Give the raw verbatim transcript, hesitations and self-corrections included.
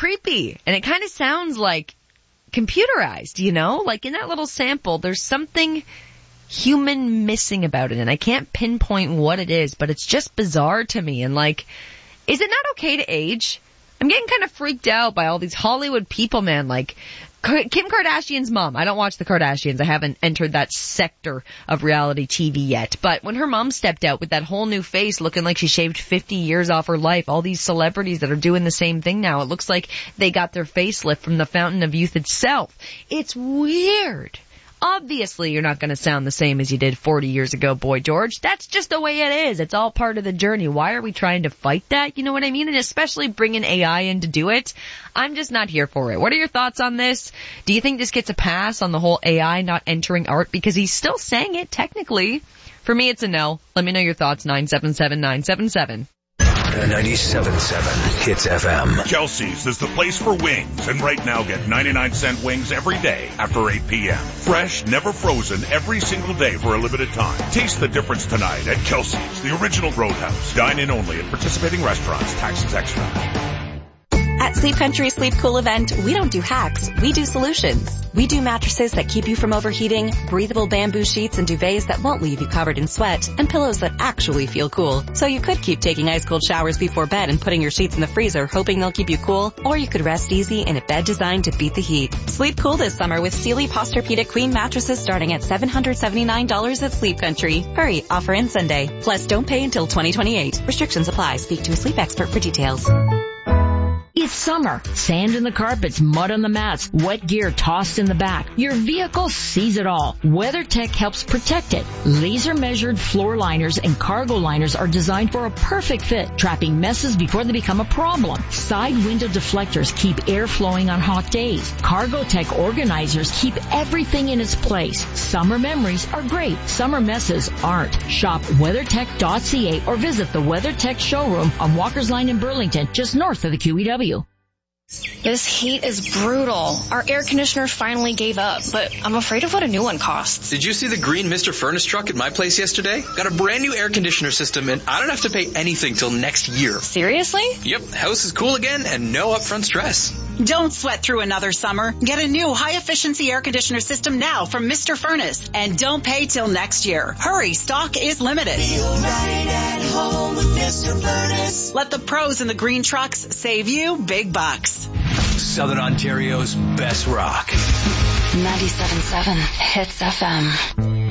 creepy. And it kind of sounds like computerized, you know? Like in that little sample, there's something human missing about it. And I can't pinpoint what it is, but it's just bizarre to me. And like, is it not okay to age? I'm getting kind of freaked out by all these Hollywood people, man. Like, Kim Kardashian's mom. I don't watch the Kardashians. I haven't entered that sector of reality T V yet. But when her mom stepped out with that whole new face looking like she shaved fifty years off her life, all these celebrities that are doing the same thing now, it looks like they got their facelift from the Fountain of Youth itself. It's weird. Obviously, you're not going to sound the same as you did forty years ago, Boy George. That's just the way it is. It's all part of the journey. Why are we trying to fight that? You know what I mean? And especially bringing A I in to do it. I'm just not here for it. What are your thoughts on this? Do you think this gets a pass on the whole A I not entering art? Because he's still saying it, technically. For me, it's a no. Let me know your thoughts, nine seven seven nine seven seven. ninety-seven point seven Hits F M. Kelsey's is the place for wings, and right now get ninety-nine cent wings every day after eight p.m. Fresh, never frozen, every single day for a limited time. Taste the difference tonight at Kelsey's, the original Roadhouse. Dine in only at participating restaurants. Taxes extra. At Sleep Country Sleep Cool event, we don't do hacks, we do solutions. We do mattresses that keep you from overheating, breathable bamboo sheets and duvets that won't leave you covered in sweat, and pillows that actually feel cool. So you could keep taking ice cold showers before bed and putting your sheets in the freezer hoping they'll keep you cool, or you could rest easy in a bed designed to beat the heat. Sleep cool this summer with Sealy Posturepedic Queen mattresses starting at seven hundred seventy-nine dollars at Sleep Country. Hurry, offer ends Sunday. Plus don't pay until twenty twenty-eight. Restrictions apply. Speak to a sleep expert for details. It's summer. Sand in the carpets, mud on the mats, wet gear tossed in the back. Your vehicle sees it all. WeatherTech helps protect it. Laser-measured floor liners and cargo liners are designed for a perfect fit, trapping messes before they become a problem. Side window deflectors keep air flowing on hot days. CargoTech organizers keep everything in its place. Summer memories are great. Summer messes aren't. Shop weathertech dot c a or visit the WeatherTech showroom on Walker's Line in Burlington, just north of the Q E W. This heat is brutal. Our air conditioner finally gave up, but I'm afraid of what a new one costs. Did you see the green Mister Furnace truck at my place yesterday? Got a brand new air conditioner system, and I don't have to pay anything till next year. Seriously? Yep, house is cool again and no upfront stress. Don't sweat through another summer. Get a new high-efficiency air conditioner system now from Mister Furnace, and don't pay till next year. Hurry, stock is limited. Feel right at home with Mister Furnace. Let the pros in the green trucks save you big bucks. Southern Ontario's best rock. ninety-seven point seven Hits F M.